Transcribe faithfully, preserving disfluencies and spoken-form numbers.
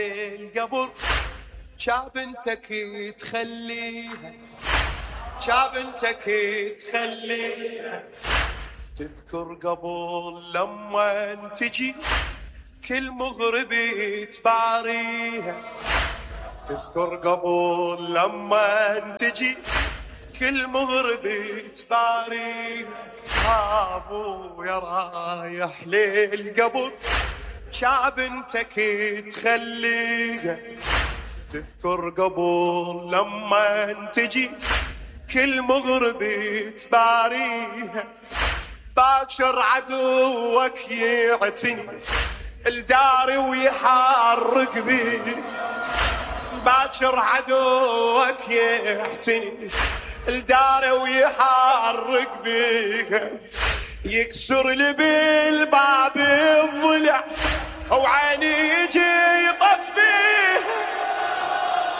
القبر شابنتك تخليها، شابنتك تخليها تذكر قبل لما تجي كل مغرب تباريها، تذكر قبل لما تجي كل مغرب تباريها. ابويا رايح للقبر شابنتك تخليها، تذكر قبل لما تجي كل مغرب تباريها. باكر عدوك يعتني الدار ويحرق بيه، باكر عدوك يعتني الدار ويحرق بيها، يكسر لي بالباب الضلع وعيني يجي يطف